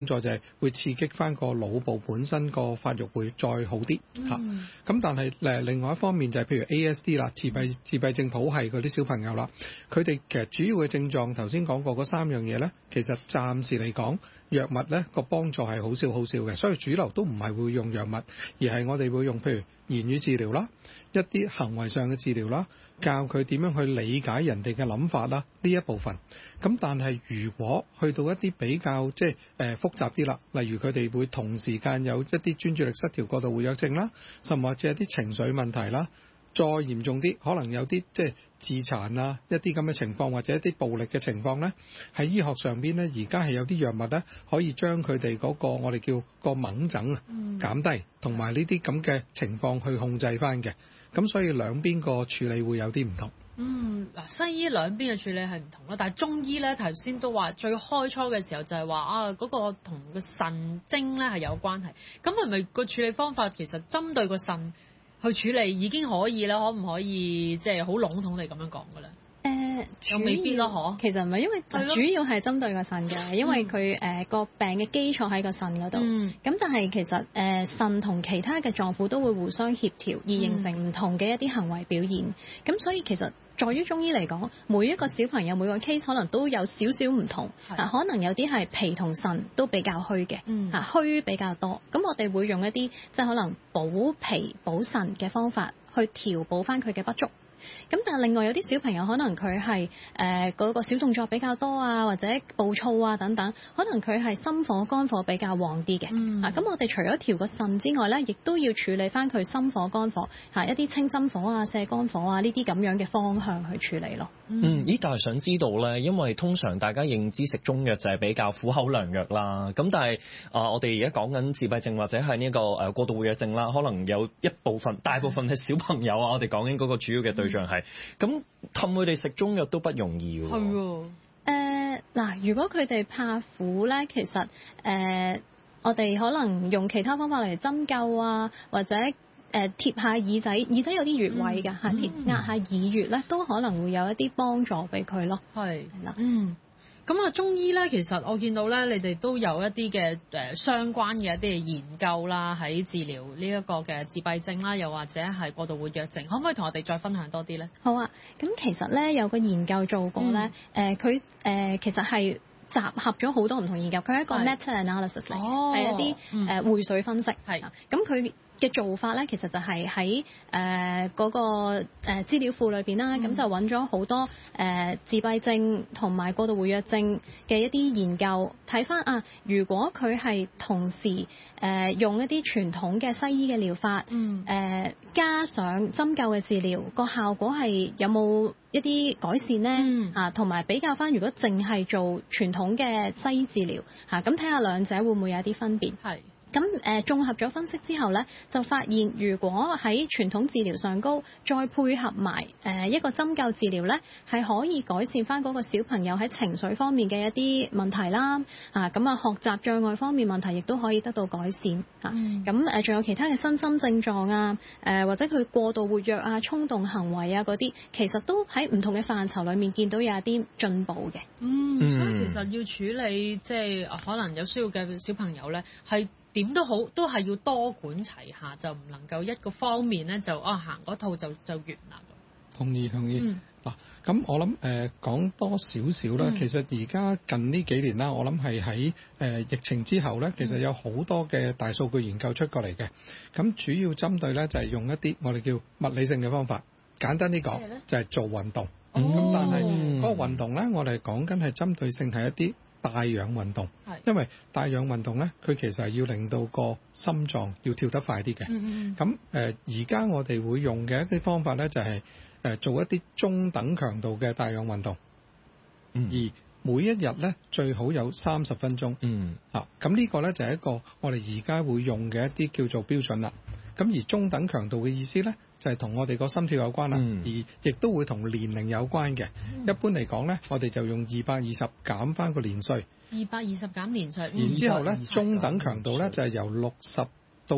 助就係會刺激翻個腦部本身個發育會再好啲嚇。咁但係另外一方面就係譬如 ASD 啦，自閉症譜系嗰啲小朋友啦，佢哋其實主要嘅症狀頭先講過嗰3樣嘢咧，其實暫時嚟講藥物咧個幫助係好少嘅，所以主流都唔係會用藥物，而係我哋會用譬如言語治療啦，一啲行為上嘅治療啦，教佢點樣去理解人哋嘅諗法啦，呢一部分。咁但係如果去到一啲比較複雜啲啦，例如佢哋會同時間有一啲專注力失調過度活躍症啦，甚或者一啲情緒問題啦，再嚴重啲可能有啲自殘啊一啲咁嘅情況，或者一啲暴力嘅情況咧，喺醫學上邊咧而家係有啲藥物咧可以將佢哋嗰個我哋叫個猛症減低，同埋呢啲咁嘅情況去控制翻嘅。咁所以兩邊個處理會有啲唔同。 西醫兩邊嘅處理係唔同咯，但係中醫咧頭先都話最開初嘅時候就係話嗰個同個腎精咧係有關係。咁係咪個處理方法其實針對個腎去處理已經可以啦？可唔可以好籠統地咁樣講嘅咧？又未必咯，嗬。 其實唔係，因為主要係針對個腎嘅，因為佢個病嘅基礎喺個腎嗰度。咁但係其實腎同其他嘅臟腑都會互相協調，而形成唔同嘅一啲行為表現。咁所以其實在於中醫嚟講，每一個小朋友每個 case 可能都有少少唔同。可能有啲係脾同腎都比較虛嘅，虛比較多。咁我哋會用一啲可能補脾補腎嘅方法去調補翻佢嘅不足。咁但係另外有啲小朋友可能佢係嗰個小動作比較多啊，或者暴躁啊等等，可能佢係心火肝火比較旺啲嘅。咁我哋除咗調個腎之外咧，亦都要處理翻佢心火肝火一啲清心火啊、瀉肝火啊呢啲咁樣嘅方向去處理咯。 但係想知道咧，因為通常大家認知食中藥就係比較苦口良藥啦。咁但係我哋而家講緊自閉症或者係呢個過度活躍症啦，可能有大部分係小朋友啊。我哋講緊嗰個主要嘅對象係咁，氹佢哋食中藥都不容易喎。 如果佢哋怕苦咧，其實我哋可能用其他方法嚟針灸啊，或者貼下耳仔有啲穴位㗎，壓下耳穴咧，都可能會有一啲幫助俾佢咯。 係啦，咁中醫咧，其實我見到咧，你哋都有一啲嘅相關嘅一啲嘅研究啦，喺治療呢一個嘅自閉症啦，又或者係過度活躍症，可唔可以同我哋再分享多啲咧？ 好啊，咁其實咧有個研究做過咧，佢其實係集合咗好多唔同研究，佢係一個 meta analysis 嚟嘅，係一啲匯水分析。咁佢嘅做法咧，其實就係喺嗰個資料庫裏邊啦，咁就揾咗好多自閉症同埋過度活躍症嘅一啲研究，睇翻如果佢係同時用一啲傳統嘅西醫嘅療法，加上針灸嘅治療，個效果係有冇一啲改善呢？同埋比較翻，如果淨係做傳統嘅西醫治療，咁睇下兩者會唔會有啲分別？咁綜合咗分析之後咧，就發現如果喺傳統治療上高，再配合埋一個針灸治療咧，係可以改善翻嗰個小朋友喺情緒方面嘅一啲問題啦。咁學習障礙方面問題亦都可以得到改善。咁仲有其他嘅身心症狀啊，或者佢過度活躍啊、衝動行為啊嗰啲，其實都喺唔同嘅範疇裡面見到有一啲進步嘅。 所以其實要處理可能有需要嘅小朋友咧，係點都好，都係要多管齊下，就唔能夠一個方面咧就行嗰套就完啦。 同意。咁我諗講多少少啦。其實而家近呢幾年啦，我諗係喺疫情之後咧，其實有好多嘅大數據研究出過嚟嘅。咁主要針對咧就係用一啲我哋叫物理性嘅方法，簡單啲講就係做運動。咁但係嗰個運動咧，我哋講緊係針對性係一啲帶氧運動，因為帶氧運動咧，佢其實係要令到個心臟要跳得快啲嘅。咁而家我哋會用嘅一啲方法咧，就係做一啲中等強度嘅帶氧運動，而每一日咧最好有30分鐘。咁呢個咧就係一個我哋而家會用嘅一啲叫做標準啦。咁而中等強度嘅意思咧，就係同我哋個心跳有關啦，而亦都會同年齡有關嘅。一般嚟講咧，我哋就用220減翻個年歲 ，220減年歲， 然之後咧中等強度咧就係由60到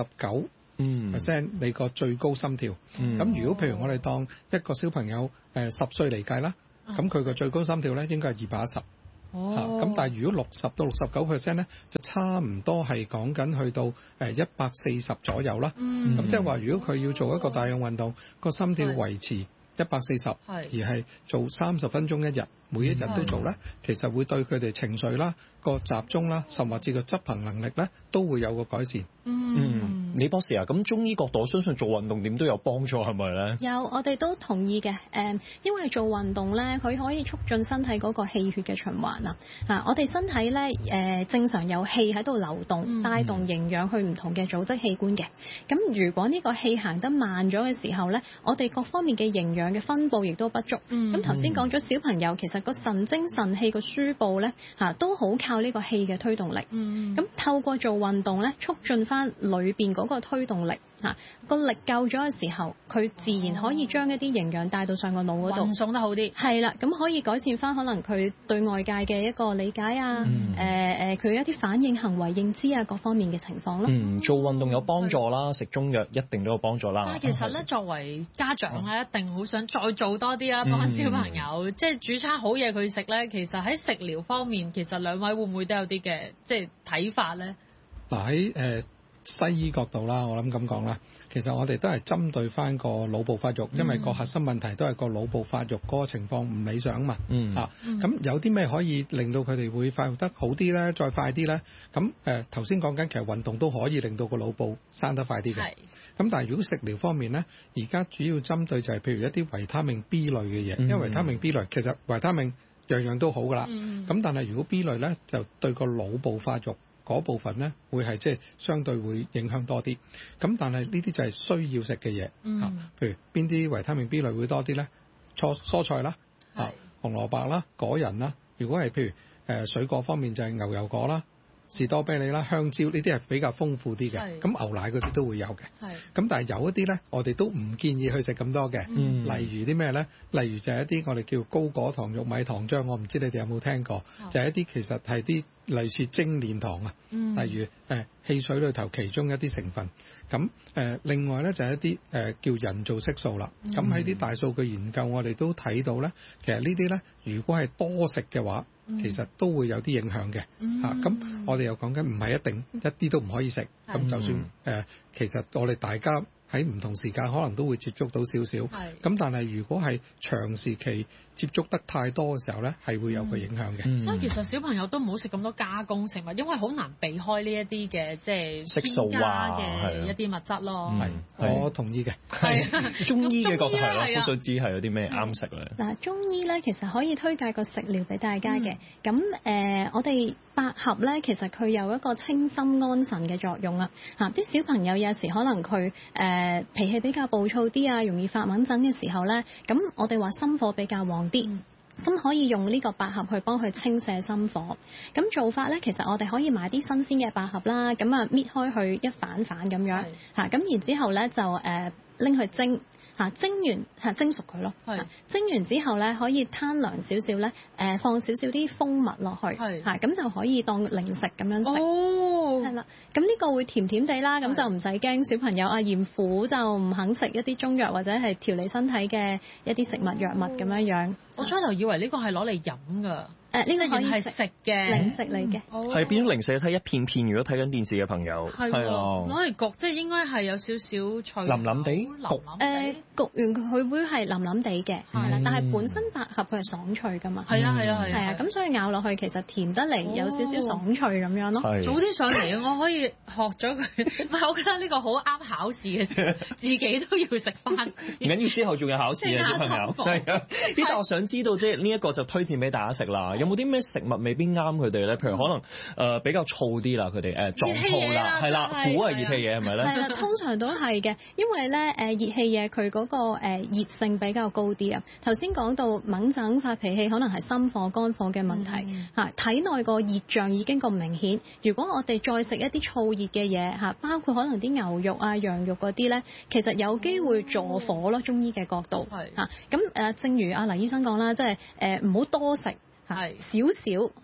69%你個最高心跳。咁如果譬如我哋當一個小朋友10歲嚟計啦，咁佢個最高心跳咧應該係210。 咁但係如果60到69%咧，就差唔多係講緊去到140左右啦。咁即係話，如果佢要做一個大量運動，個心跳維持140，而係做30分鐘一日，每一日都做咧，其實會對佢哋情緒啦、個集中啦，甚至個執行能力咧，都會有個改善。 李博士啊，咁中醫角度，我相信做運動點都有幫助，係咪咧？ 有，我哋都同意嘅。因為做運動咧，佢可以促進身體嗰個氣血嘅循環啊。我哋身體咧，正常有氣喺度流動，帶動營養去唔同嘅組織器官嘅。咁如果呢個氣行得慢咗嘅時候咧，我哋各方面嘅營養嘅分佈亦都不足。咁頭先講咗小朋友，其實個神精神氣個輸布咧，都好靠呢個氣嘅推動力。咁透過做運動咧，促進翻裏邊嗰個推動力。個力夠咗嘅時候，佢自然可以將一啲營養帶到上個腦嗰度， 運送得好啲。 係啦，咁可以改善翻可能佢對外界嘅一個理解啊，佢一啲反應、行為、認知啊各方面嘅情況咯。 做運動有幫助啦，食中藥一定都有幫助啦。 但係其實咧，作為家長咧，一定好想再做多啲啦，幫小朋友，即係煮餐好嘢佢食咧。其實喺食療方面，其實兩位會唔會都有啲嘅即係睇法咧？ 嗱喺西醫角度啦，我諗咁講啦，其實我哋都係針對翻個腦部發育，因為個核心問題都係個腦部發育嗰個情況唔理想嘛。咁有啲咩可以令到佢哋會發育得好啲咧，再快啲咧？咁頭先講緊其實運動都可以令到個腦部生得快啲嘅。咁但係如果食療方面咧，而家主要針對就係譬如一啲維他命 B 類嘅嘢，因為維他命 B 類其實維他命樣樣都好噶啦。咁但係如果 B 類咧，就對個腦部發育嗰部分咧，會係即係相對會影響多啲。咁但係呢啲就係需要食嘅嘢。譬如邊啲維他命 B 類會多啲咧？蔬菜啦，紅蘿蔔啦，果仁啦。如果係譬如水果方面就係牛油果啦、士多啤梨啦、香蕉呢啲係比較豐富啲嘅。咁牛奶嗰啲都會有嘅。咁但係有一啲咧，我哋都唔建議去食咁多嘅。例如啲咩咧？例如就係一啲我哋叫高果糖、玉米糖漿，我唔知你哋有冇聽過？就係一啲其實係啲類似精煉糖啊，例如汽水裏頭其中一啲成分。咁另外咧就係一啲叫人造色素啦。咁喺啲大數據研究我哋都睇到咧，其實呢啲咧如果係多食嘅話，其實都會有啲影響嘅。咁我哋又講緊唔係一定一啲都唔可以食。咁就算其實我哋大家喺唔同時間可能都會接觸到少少。咁但係如果係長時期接觸得太多嘅時候咧，係會有個影響嘅。 所以其實小朋友都唔好食咁多加工食物，因為好難避開呢一啲嘅即係色素啊嘅一啲物質咯。 我同意嘅。 中醫嘅角度係咯，好想知係有啲咩啱食咧。 嗱，中醫咧其實可以推介個食療俾大家嘅。咁我哋百合咧，其實佢有一個清心安神嘅作用啊。啲小朋友有時可能佢脾氣比較暴躁啲啊，容易發敏疹嘅時候咧，咁我哋話心火比較旺啲，咁可以用呢個百合去幫佢清瀉心火。咁做法咧，其實我哋可以買啲新鮮嘅百合啦，咁啊搣開佢一瓣瓣咁樣，咁然之後咧就拎去蒸。蒸完蒸熟佢咯。蒸完之後咧，可以攤涼少少咧，放少少啲蜂蜜落去，咁就可以當零食咁樣食。係啦，咁呢個會甜甜地啦，咁就唔使驚小朋友嫌苦就唔肯食一啲中藥或者係調理身體嘅一啲食物藥物咁樣樣。 我初頭以為呢個係攞嚟飲㗎。 呢個可以係食嘅零食嚟嘅， 係變咗零食睇一片片。如果睇緊電視嘅朋友，係攞嚟焗，即係應該係有少少脆， 腍腍地焗。焗完佢會係腍腍地嘅，係啦。但係本身百合佢係爽脆㗎嘛。 係啊。 咁所以咬落去其實甜得嚟，有少少爽脆咁樣咯。 早啲上嚟我可以學咗佢。唔係，我覺得呢個好啱考試嘅時候，自己都要食翻。 唔緊要，之後仲有考試啊，小朋友。係啊。但我想知道，即係呢一個就推薦俾大家食啦。有冇啲咩食物未必啱佢哋咧？譬如可能比較燥啲啦，佢哋撞燥啦，係啦，估係熱氣嘢係咪咧？ 係啦，通常都係嘅，因為咧熱氣嘢佢嗰個熱性比較高啲啊。頭先講到敏疹發脾氣，可能係心火肝火嘅問題嚇，體內個熱脹已經咁明顯。如果我哋再食一啲燥熱嘅嘢嚇，包括可能啲牛肉啊、羊肉嗰啲咧，其實有機會助火咯。中醫嘅角度嚇，咁正如阿黎醫生講啦，即係唔好多食。少少嚇，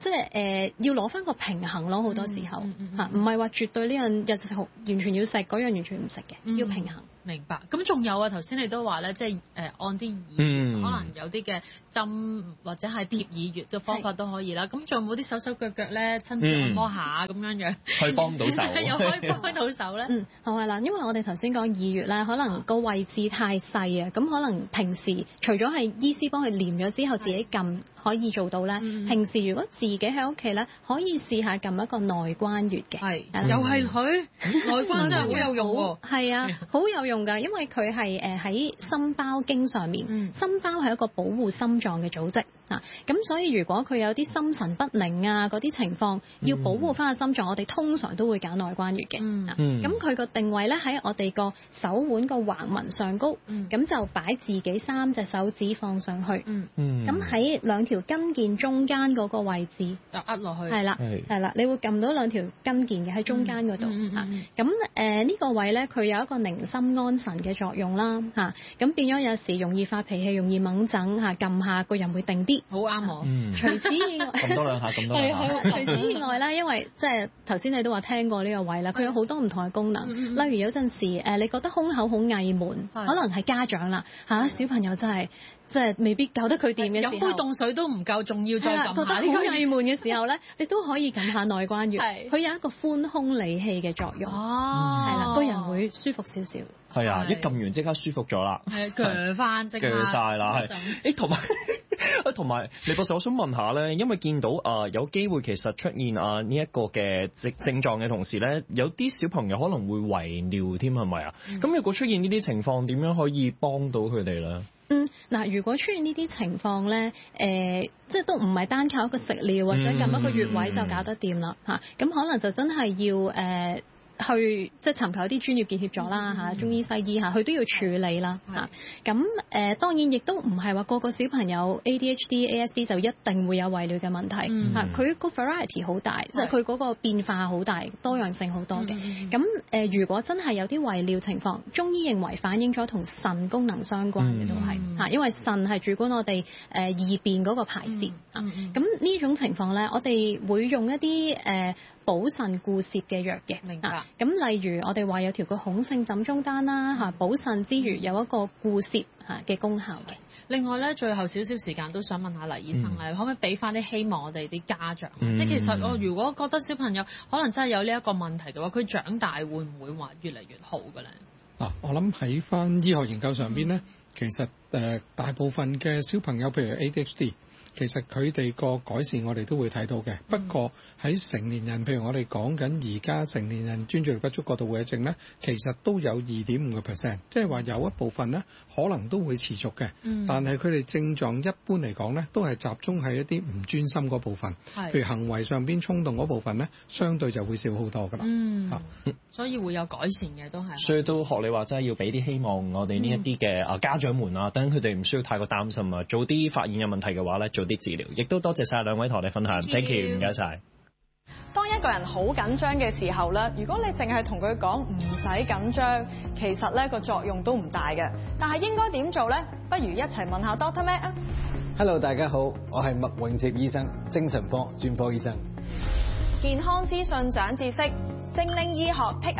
即係要攞翻個平衡咯，好多時候嚇，唔係話絕對呢樣日食完全要食，嗰樣完全唔食嘅，要平衡。 明白。咁仲有啊，頭先你都話咧，即係按啲耳，可能有啲嘅針或者係貼耳穴嘅方法都可以啦。咁仲有冇啲手手腳腳咧，親自按摩下咁樣樣， 可以幫到手， 又可以幫到手咧？ 好啊嗱，因為我哋頭先講耳穴咧，可能個位置太細啊，咁可能平時除咗係醫師幫佢黏咗之後自己撳可以做到咧，平時如果自己喺屋企咧，可以試下撳一個內關穴嘅。 係，又係佢內關真係好有用喎。 係啊，好有用㗎，因為佢係喺心包經上面，心包係一個保護心臟嘅組織啊，咁所以如果佢有啲心神不寧啊嗰啲情況，要保護翻個心臟，我哋通常都會揀內關穴嘅。咁佢個定位咧喺我哋個手腕個橫紋上高，咁就擺自己3隻手指放上去，咁喺2條筋腱中間嗰個位置就壓落去。 係啦，係啦，你會撳到2條筋腱嘅喺中間嗰度啊。咁呢個位咧，佢有一個寧心安神嘅作用啦嚇，咁變咗有時容易發脾氣、容易掹整嚇，撳下個人會定啲， 好啱我。 除此以外， 撳多兩下，撳多兩下。 除此以外啦，因為即係頭先你都話聽過呢個位啦，佢有好多唔同嘅功能。例如有陣時你覺得胸口好翳悶，可能係家長啦嚇，小朋友真係即係未必搞得佢掂嘅時候， 飲杯凍水都唔夠，仲要再撳下。 覺得好翳悶嘅時候咧，你都可以撳下內關穴，佢有一個寬胸理氣嘅作用。係啦，個人會舒服少少。 係啊，一撳完即刻舒服咗啦。 係鋸翻即刻。 鋸曬啦，係。同埋李博士，我想問下咧，因為見到有機會其實出現呢一個嘅症狀嘅同時咧，有啲小朋友可能會遺尿添，係咪啊？咁如果出現呢啲情況，點樣可以幫到佢哋咧？ 嗱，如果出現呢啲情況咧，即係都唔係單靠一個食療或者撳一個穴位就搞得掂啦嚇，咁可能就真係要去即係尋求一啲專業嘅協助啦嚇，中醫西醫嚇，佢都要處理啦嚇。咁當然亦都唔係話個個小朋友 ADHD、ASD 就一定會有遺尿嘅問題嚇，佢個 variety 好大，即係佢嗰個變化好大，多樣性好多嘅。咁如果真係有啲遺尿情況，中醫認為反映咗同腎功能相關嘅都係嚇，因為腎係主管我哋二便嗰個排泄啊。咁呢種情況咧，我哋會用一啲補腎固攝嘅藥嘅。 明白。 咁例如我哋話有條個孔聖枕中丹啦嚇，補腎之餘有一個固攝嘅功效嘅。 另外咧，最後少少時間都想問下黎醫生咧，可唔可以俾翻啲希望我哋啲家長？即係其實我如果覺得小朋友可能真係有呢一個問題嘅話，佢長大會唔會話越嚟越好嘅咧？ 我諗喺翻醫學研究上邊咧，其實大部分嘅小朋友，譬如 ADHD。其實佢哋個改善我哋都會睇到嘅，不過喺成年人，譬如我哋講緊而家成年人專注力不足過度活躍症咧，其實都有2.5%，即係話有一部分咧可能都會持續嘅，但係佢哋症狀一般嚟講咧都係集中喺一啲唔專心嗰部分，譬如行為上邊衝動嗰部分咧，相對就會少好多噶啦。 所以會有改善嘅都係。 所以都學你話齋，要俾啲希望我哋呢一啲嘅家長們啊，等佢哋唔需要太過擔心啊，早啲發現有問題嘅話咧，做啲治療，亦都多謝晒兩位同我哋分享 ，thank you，唔該晒。 當一個人好緊張嘅時候咧，如果你淨係同佢講唔使緊張，其實咧個作用都唔大嘅。但係應該點做咧？不如一齊問下 Doctor Matt 啊。 Hello， 大家好，我係麥永接醫生，精神科專科醫生。 健康資訊長知識，精靈醫學 Take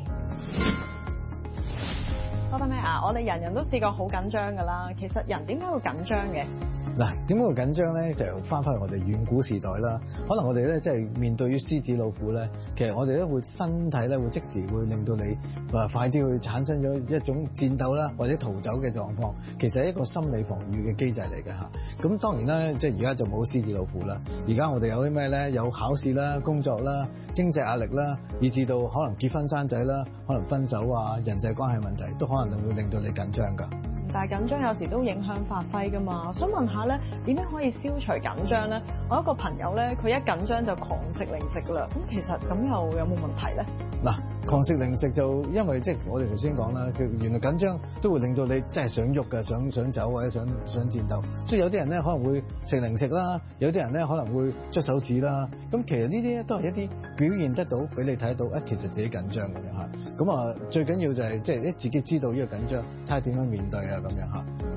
Away。Doctor Matt 啊，我哋人人都試過好緊張㗎啦。其實人點解會緊張嘅？ 嗱，點解會緊張咧？就翻返去我哋遠古時代啦。可能我哋咧即係面對於獅子老虎咧，其實我哋咧會身體咧會即時會令到你快啲去產生咗一種戰鬥啦，或者逃走嘅狀況。其實係一個心理防禦嘅機制嚟嘅嚇。咁當然啦，即係而家就冇獅子老虎啦。而家我哋有啲咩咧？有考試啦、工作啦、經濟壓力啦，以至到可能結婚生仔啦，可能分手啊、人際關係問題，都可能會令到你緊張㗎。 但係緊張有時都影響發揮㗎嘛，我想問下咧，點樣可以消除緊張咧？我一個朋友咧，佢一緊張就狂食零食㗎啦，咁其實咁又有冇問題咧？ 嗱，狂食零食就因為即係我哋頭先講啦，佢原來緊張都會令到你真係想喐嘅，想走或者想戰鬥，所以有啲人咧可能會食零食啦，有啲人咧可能會捽手指啦，咁其實呢啲都係一啲表現得到俾你睇到，其實自己緊張咁樣嚇。咁最緊要就係即係自己知道呢個緊張，睇下點樣面對啊咁樣嚇。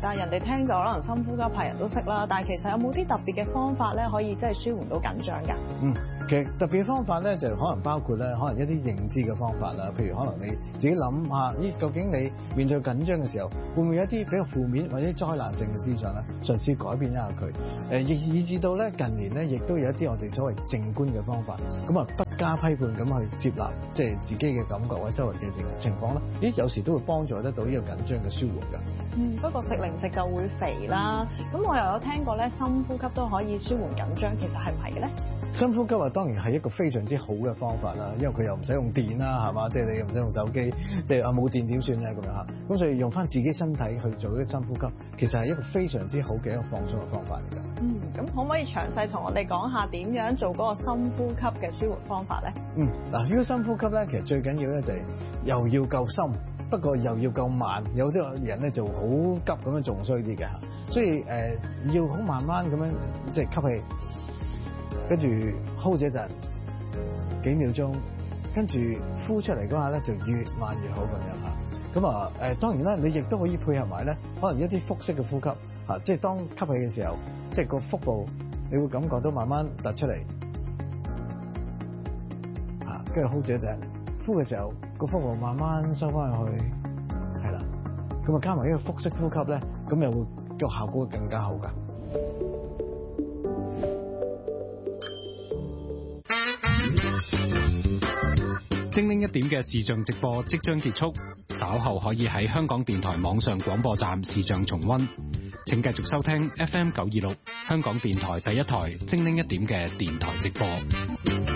但係人哋聽就可能深呼吸係人都識啦，但係其實有冇啲特別嘅方法咧，可以即係舒緩到緊張㗎？ 其實特別嘅方法咧，就可能包括咧，可能一啲認知嘅方法啦，譬如可能你自己諗下，究竟你面對緊張嘅時候，會唔會有一啲比較負面或者災難性嘅思想咧？嘗試改變一下佢，以至到咧近年咧，亦都有一啲我哋所謂靜觀嘅方法，咁啊不加批判咁去接納，即係自己嘅感覺或者周圍嘅情況咧，有時都會幫助得到呢個緊張嘅舒緩㗎。 不過食零食就會肥啦，咁我又有聽過咧，深呼吸都可以舒緩緊張，其實係唔係嘅咧？ 深呼吸當然係一個非常之好嘅方法啦，因為佢又唔使用電啦，係嘛？即係你又唔使用手機，即係冇電點算咧咁樣嚇。咁所以用翻自己身體去做啲深呼吸，其實係一個非常之好嘅一個放鬆嘅方法嚟㗎。 咁可唔可以詳細同我哋講下點樣做嗰個深呼吸嘅舒緩方法咧？ 嗱，如果深呼吸咧，其實最緊要咧就係又要夠深，不過又要夠慢。有啲人咧就好急咁樣仲衰啲嘅嚇，所以要好慢慢咁樣即係吸氣。跟住 hold 住一陣幾秒鐘，跟住呼出嚟嗰下咧就越慢越好咁樣嚇。咁啊當然啦，你亦都可以配合埋咧，可能一啲腹式嘅呼吸嚇，即係當吸氣嘅時候，即係個腹部你會感覺到慢慢突出嚟嚇，跟住 hold 住一陣，呼嘅時候個腹部慢慢收翻去，係啦。咁啊加埋呢個腹式呼吸咧，咁又會個效果會更加好㗎。 精靈一點嘅視像直播即將結束，稍後可以喺香港電台網上廣播站視像重溫。請繼續收聽 FM 926香港電台第一台精靈一點嘅電台直播。